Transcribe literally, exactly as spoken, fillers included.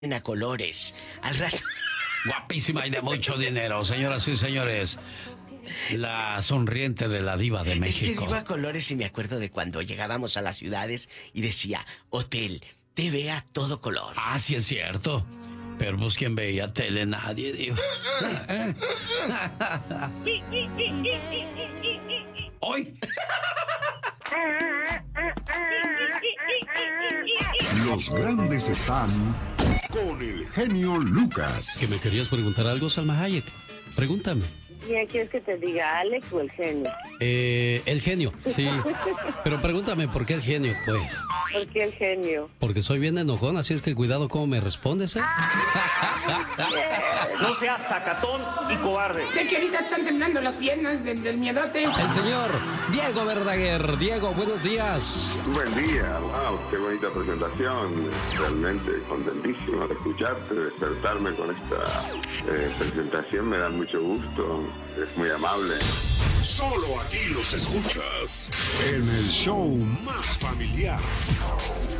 a colores. Al rato. Guapísima y de mucho dinero, señoras y señores. La sonriente de la diva de México. Es que digo a colores y me acuerdo de cuando llegábamos a las ciudades y decía, hotel, T V a todo color. Ah, sí es cierto. Pero pues quien veía tele, nadie, digo. ¡Hoy! Los grandes están con el genio Lucas. ¿Que me querías preguntar algo, Salma Hayek? Pregúntame. ¿Quién quieres que te diga, Alex o el genio? Eh, el genio, sí. Pero pregúntame, ¿por qué el genio, pues? ¿Por qué el genio? Porque soy bien enojón, así es que cuidado cómo me respondes, ¿eh? No seas sacatón y cobarde. Sé que ahorita están temblando las piernas del, del miedote. El señor Diego Verdaguer. Diego, buenos días. Buen día, wow, qué bonita presentación. Realmente contentísimo de escucharte, de despertarme con esta eh, presentación. Me da mucho gusto, es muy amable. Solo aquí los escuchas en el show más familiar.